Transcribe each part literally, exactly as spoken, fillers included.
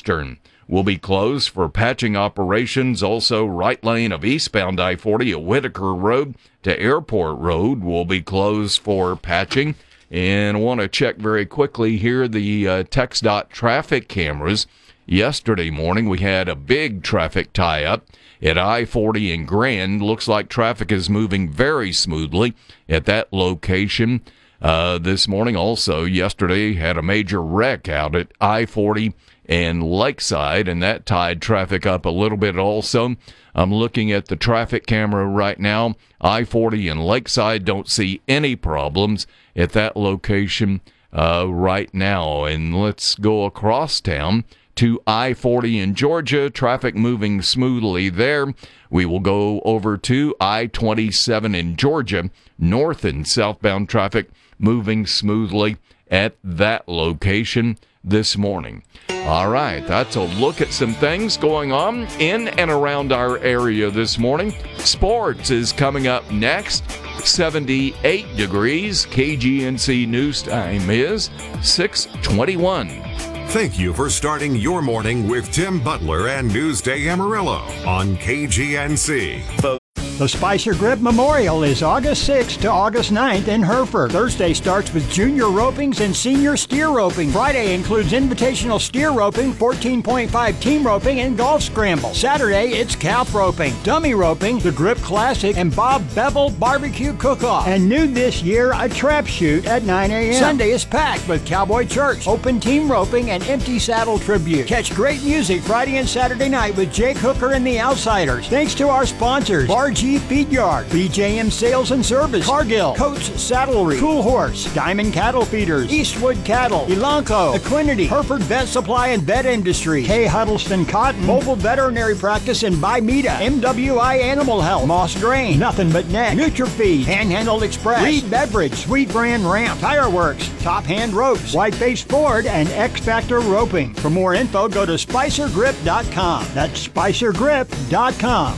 Western will be closed for patching operations. Also, right lane of eastbound I forty at Whitaker Road to Airport Road will be closed for patching. And I want to check very quickly here the uh, TxDOT traffic cameras. Yesterday morning, we had a big traffic tie-up at I forty in Grand. Looks like traffic is moving very smoothly at that location. Uh, this morning also, yesterday, had a major wreck out at I forty and Lakeside, and that tied traffic up a little bit also. I'm looking at the traffic camera right now. I forty and Lakeside, don't see any problems at that location uh, right now. And let's go across town to I forty in Georgia. Traffic moving smoothly there. We will go over to I twenty-seven in Georgia. North and southbound traffic moving smoothly at that location this morning. All right, that's a look at some things going on in and around our area this morning. Sports is coming up next. seventy-eight degrees. K G N C news time is six twenty-one. Thank you for starting your morning with Tim Butler and Newsday Amarillo on K G N C. The Spicer Grip Memorial is August sixth to August ninth in Hereford. Thursday starts with junior ropings and senior steer roping. Friday includes invitational steer roping, fourteen point five team roping, and golf scramble. Saturday, it's calf roping, dummy roping, the Grip Classic, and Bob Bevel Barbecue Cook-Off. And new this year, a trap shoot at nine a.m. Sunday is packed with Cowboy Church, open team roping, and empty saddle tribute. Catch great music Friday and Saturday night with Jake Hooker and the Outsiders. Thanks to our sponsors, Bar G Feed Yard, B J M Sales and Service, Cargill, Coach Saddlery, Cool Horse, Diamond Cattle Feeders, Eastwood Cattle, Elanco, Equinity, Hereford Vet Supply and Vet Industry, K. Huddleston Cotton, Mobile Veterinary Practice and Bimeda, M W I Animal Health, Moss Grain, Nothing But Neck, NutriFeed, Panhandle Express, Reed Beverage, Sweet Brand Ramp, Tire Works, Top Hand Ropes, Whiteface Ford, and X Factor Roping. For more info, go to spicer grip dot com. That's spicer grip dot com.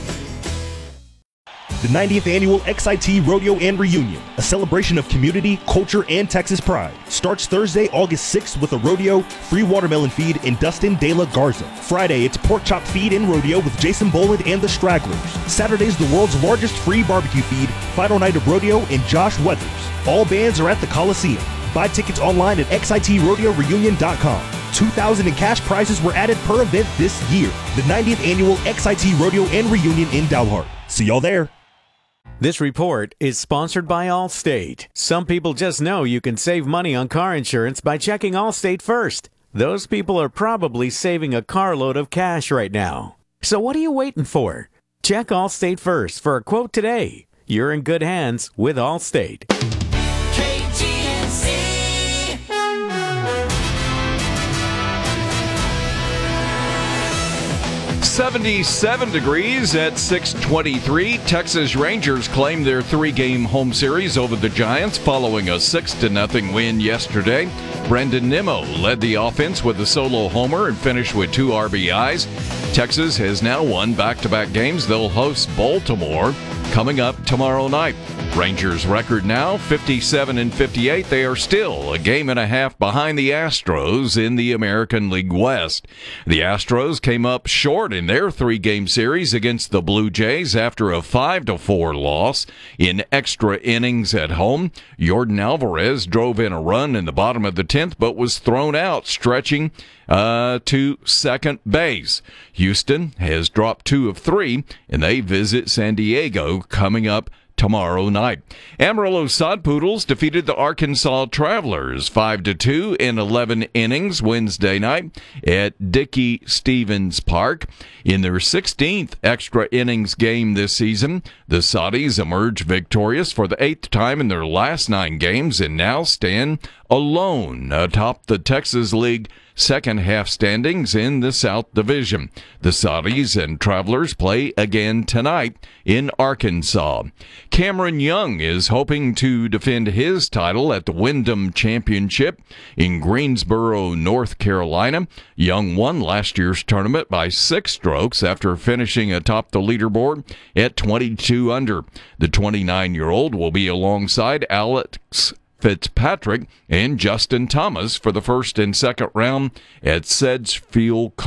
The ninetieth Annual X I T Rodeo and Reunion, a celebration of community, culture, and Texas pride, starts Thursday, August sixth with a rodeo, free watermelon feed, and Dustin De La Garza. Friday, it's pork chop feed and rodeo with Jason Boland and the Stragglers. Saturday's the world's largest free barbecue feed, final night of rodeo, and Josh Weathers. All bands are at the Coliseum. Buy tickets online at x i t rodeo reunion dot com. two thousand dollars in cash prizes were added per event this year. The ninetieth Annual X I T Rodeo and Reunion in Dalhart. See y'all there. This report is sponsored by Allstate. Some people just know you can save money on car insurance by checking Allstate first. Those people are probably saving a carload of cash right now. So what are you waiting for? Check Allstate first for a quote today. You're in good hands with Allstate. K G N C. seventy-seven degrees at six twenty-three. Texas Rangers claim their three-game home series over the Giants following a six to nothing win yesterday. Brendan Nimmo led the offense with a solo homer and finished with two R B Is. Texas has now won back-to-back games. They'll host Baltimore coming up tomorrow night. Rangers record now fifty-seven and fifty-eight. They are still a game and a half behind the Astros in the American League West. The Astros came up short in their three-game series against the Blue Jays after a five to four loss in extra innings at home. Yordan Alvarez drove in a run in the bottom of the tenth but was thrown out stretching uh, to second base. Houston has dropped two of three, and they visit San Diego coming up tomorrow night. Amarillo Sod Poodles defeated the Arkansas Travelers five to two in eleven innings Wednesday night at Dickey Stevens Park. In their sixteenth extra innings game this season, the Soddies emerged victorious for the eighth time in their last nine games and now stand alone atop the Texas League second half standings in the South Division. The Soddies and Travelers play again tonight in Arkansas. Cameron Young is hoping to defend his title at the Wyndham Championship in Greensboro, North Carolina. Young won last year's tournament by six strokes after finishing atop the leaderboard at twenty-two under. The twenty-nine-year-old will be alongside Alex Fitzpatrick and Justin Thomas for the first and second round at Sedgefield